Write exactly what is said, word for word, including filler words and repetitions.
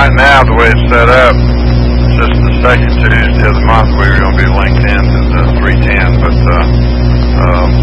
right now, the way it's set up, it's just the second Tuesday of the month we were going to be linked into the three ten, but uh, um,